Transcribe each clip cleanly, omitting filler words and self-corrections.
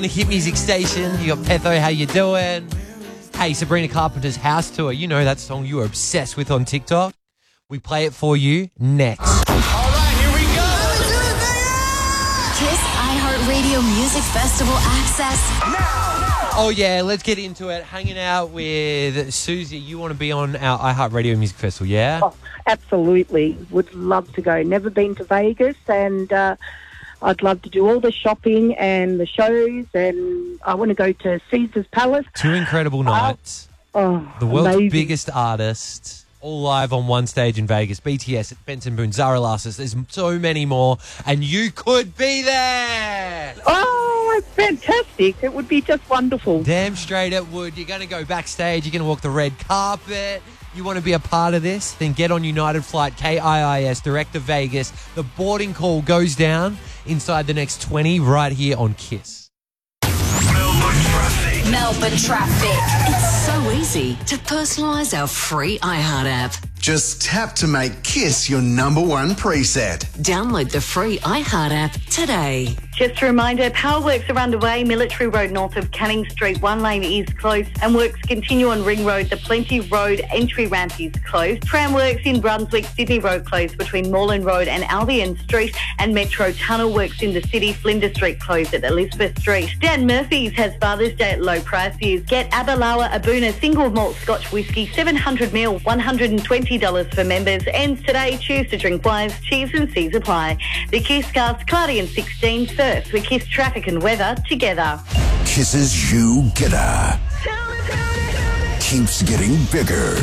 The Hit Music Station. You got Petho, how you doing? Hey, Sabrina Carpenter's House Tour. You know that song you were obsessed with on TikTok? We play it for you next. All right, here we go. Kiss iHeartRadio Music Festival access Now. Oh, yeah, let's get into it. Hanging out with Susie. You want to be on our iHeartRadio Music Festival, yeah? Oh, absolutely. Would love to go. Never been to Vegas, and I'd love to do all the shopping and the shows, and I want to go to Caesar's Palace. 2 incredible nights. The world's amazing. biggest artists, all live on one stage in Vegas. BTS, Benson Boone, Zara Larson. There's so many more, and you could be there. Oh, it's fantastic. It would be just wonderful. Damn straight it would. You're going to go backstage. You're going to walk the red carpet. You want to be a part of this? Then get on United Flight KIIS direct to Vegas. The boarding call goes down inside the next 20 right here on Kiss. Melbourne traffic. It's so easy to personalise our free iHeart app. Just tap to make Kiss your #1 preset. Download the free iHeart app today. Just a reminder, power works are underway. Military Road north of Canning Street, one lane is closed, and works continue on Ring Road. The Plenty Road entry ramp is closed. Tram works in Brunswick, Sydney Road closed between Moreland Road and Albion Street, and Metro Tunnel works in the city. Flinders Street closed at Elizabeth Street. Dan Murphy's has Father's Day at low prices. Get Abalawa Abuna single malt Scotch whisky, 700ml, $120 for members. Ends today. Choose to drink wise. Cheers and C's apply. The Kiss Cast, cloudy and 16 first. We kiss traffic and weather together. Kisses you getter. Keeps getting bigger.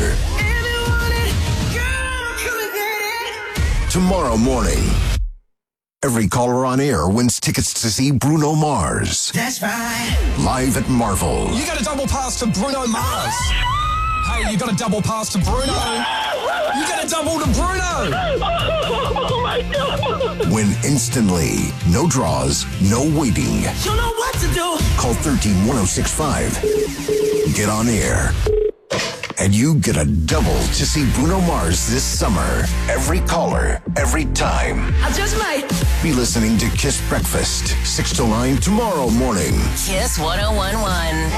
Tomorrow morning, every caller on air wins tickets to see Bruno Mars. That's right. Live at Marvel. You got a double pass to Bruno Mars. Hey, you got a double pass to Bruno. You got a double to Bruno. Oh, my God. Win instantly. No draws, no waiting. You know what to do. Call 131065. Get on air. And you get a double to see Bruno Mars this summer. Every caller, every time. I just might. Be listening to Kiss Breakfast, 6 to 9 tomorrow morning. Kiss 1011.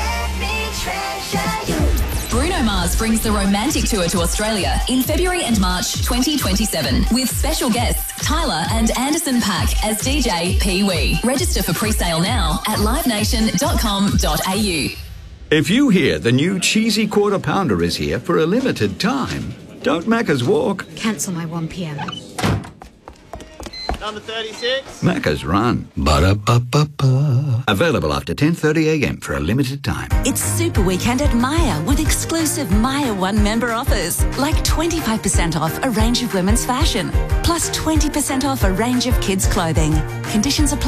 Bruno Mars brings the Romantic Tour to Australia in February and March 2027 with special guests Tyler and Anderson .Paak as DJ Pee Wee. Register for pre-sale now at livenation.com.au. If you hear the new cheesy quarter pounder is here for a limited time, don't Macca's walk. Cancel my 1 p.m. Number 36. Macca's run. Ba-da-ba-ba-ba. Available after 10:30 a.m. for a limited time. It's Super Weekend at Myer with exclusive Myer One member offers, like 25% off a range of women's fashion, plus 20% off a range of kids' clothing. Conditions apply.